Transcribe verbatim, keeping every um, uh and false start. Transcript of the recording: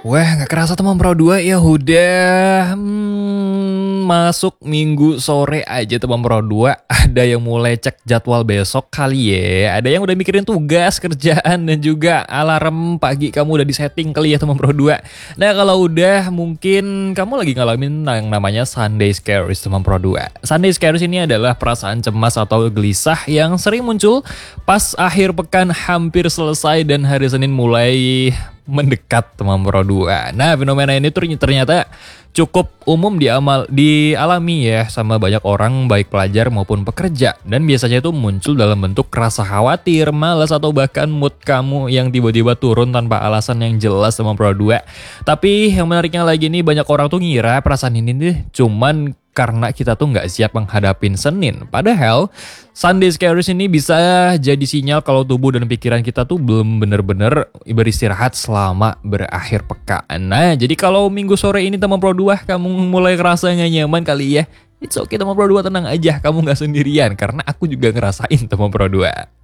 Wah, nggak kerasa teman Pro dua ya udah hmm, masuk minggu sore aja teman Pro dua. Ada yang mulai cek jadwal besok kali ya. Ada yang udah mikirin tugas, kerjaan, dan juga alarm pagi kamu udah disetting kali ya teman Pro dua. Nah kalau udah mungkin kamu lagi ngalamin yang namanya Sunday Scaries teman Pro dua. Sunday Scaries ini adalah perasaan cemas atau gelisah yang sering muncul pas akhir pekan hampir selesai dan hari Senin mulai mendekat teman Pro dua. Nah fenomena ini tuh ternyata cukup umum diamal, dialami ya sama banyak orang baik pelajar maupun pekerja. Dan biasanya itu muncul dalam bentuk rasa khawatir, malas atau bahkan mood kamu yang tiba-tiba turun tanpa alasan yang jelas teman Pro dua. Tapi yang menariknya lagi nih banyak orang tuh ngira perasaan ini nih cuman karena kita tuh nggak siap menghadapin Senin. Padahal Sunday Scaries ini bisa jadi sinyal kalau tubuh dan pikiran kita tuh belum bener-bener beristirahat selama berakhir pekan. Nah jadi kalau minggu sore ini teman Pro dua kamu mulai ngerasa nggak nyaman kali ya, it's okay teman Pro dua, tenang aja, kamu nggak sendirian karena aku juga ngerasain teman Pro dua.